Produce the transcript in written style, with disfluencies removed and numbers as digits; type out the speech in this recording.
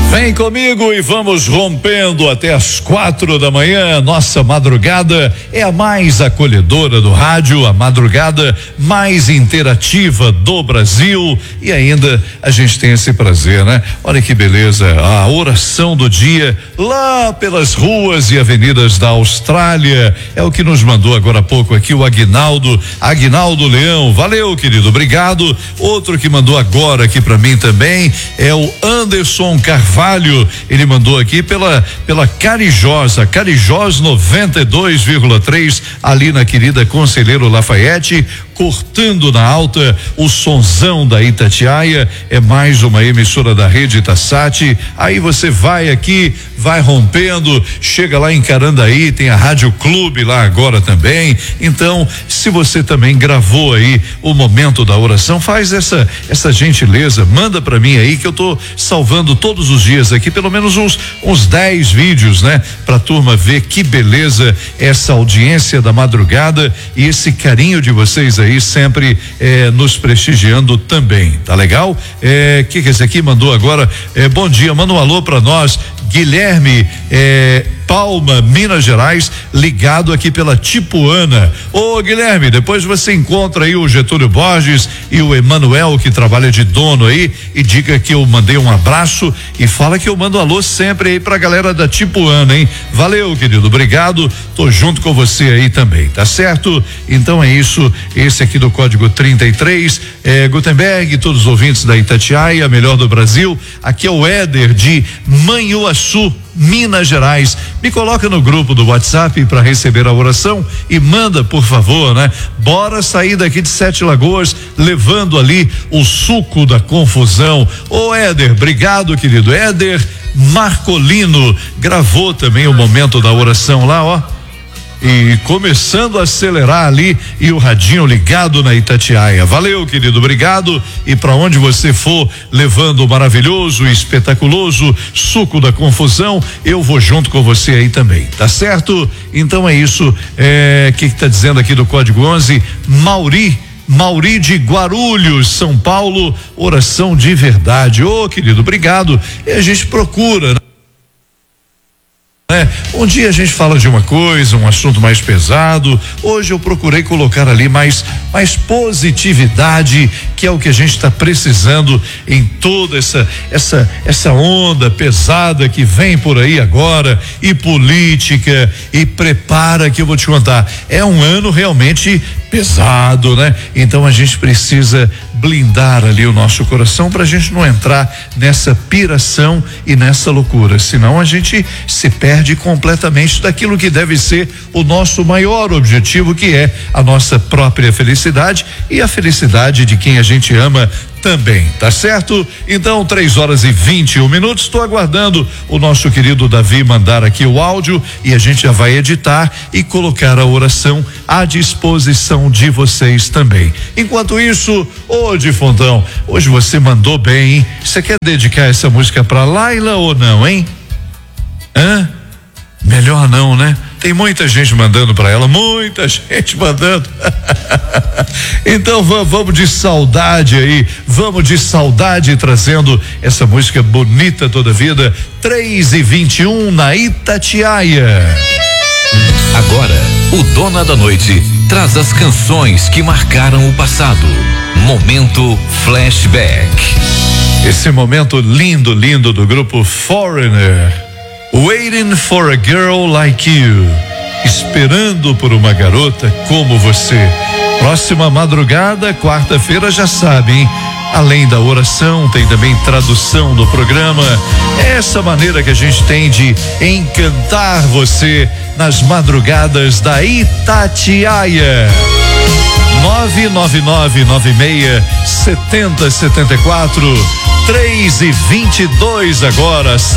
Vem comigo e vamos rompendo até as 4 da manhã. Nossa madrugada é a mais acolhedora do rádio, a madrugada mais interativa do Brasil, e ainda a gente tem esse prazer, né? Olha que beleza, a oração do dia lá pelas ruas e avenidas da Austrália, é o que nos mandou agora há pouco aqui o Aguinaldo Leão. Valeu, querido, obrigado. Outro que mandou agora aqui pra mim também é o Anderson Carvalho. Ele mandou aqui pela Carijós 92,3, ali na querida Conselheiro Lafayette, cortando na alta o sonzão da Itatiaia. É mais uma emissora da rede Itassat. Aí você vai aqui, vai rompendo, chega lá em Carandaí, tem a Rádio Clube lá agora também. Então, se você também gravou aí o momento da oração, faz essa gentileza, manda pra mim aí que eu tô salvando todos os dias aqui, pelo menos uns 10 vídeos, né? Pra turma ver que beleza essa audiência da madrugada e esse carinho de vocês aí sempre nos prestigiando também, tá legal? Que esse aqui mandou agora? Bom dia, manda um alô pra nós, Guilherme Palma, Minas Gerais, ligado aqui pela Tipuana. Ô Guilherme, depois você encontra aí o Getúlio Borges e o Emanuel, que trabalha de dono aí, e diga que eu mandei um abraço e fala que eu mando alô sempre aí pra galera da Tipuana, hein? Valeu, querido, obrigado, tô junto com você aí também, tá certo? Então é isso, esse aqui do código 33, Gutenberg, todos os ouvintes da Itatiaia, a melhor do Brasil, aqui é o Éder de Manhuaçu, Minas Gerais. Me coloca no grupo do WhatsApp para receber a oração e manda, por favor, né? Bora sair daqui de Sete Lagoas levando ali o suco da confusão. Ô Éder, obrigado, querido. Éder Marcolino gravou também o momento da oração lá, ó. E começando a acelerar ali e o radinho ligado na Itatiaia. Valeu, querido, obrigado. E para onde você for levando o maravilhoso e espetaculoso suco da confusão, eu vou junto com você aí também, tá certo? Então é isso. Que tá dizendo aqui do código 11? Mauri de Guarulhos, São Paulo, oração de verdade. Ô, querido, obrigado. E a gente procura, né? Um dia a gente fala de uma coisa, um assunto mais pesado. Hoje eu procurei colocar ali mais positividade, que é o que a gente está precisando em toda essa onda pesada que vem por aí agora, e política, e prepara que eu vou te contar. É um ano realmente pesado, né? Então a gente precisa blindar ali o nosso coração pra gente não entrar nessa piração e nessa loucura, senão a gente se perde completamente daquilo que deve ser o nosso maior objetivo, que é a nossa própria felicidade e a felicidade de quem a gente ama também, tá certo? Então 3h21, estou aguardando o nosso querido Davi mandar aqui o áudio e a gente já vai editar e colocar a oração à disposição de vocês também. Enquanto isso, ô Difontão, hoje você mandou bem, hein? Você quer dedicar essa música pra Laila ou não, hein? Melhor não, né? Tem muita gente mandando pra ela, muita gente mandando. Então vamos de saudade aí, vamos de saudade trazendo essa música bonita toda a vida. 3h21 na Itatiaia. Agora, o Dona da Noite traz as canções que marcaram o passado. Momento Flashback. Esse momento lindo do grupo Foreigner. Waiting for a girl like you. Esperando por uma garota como você. Próxima madrugada, quarta-feira, já sabe, hein? Além da oração, tem também tradução do programa. Essa maneira que a gente tem de encantar você nas madrugadas da Itatiaia. 999967074. 3h22 agora.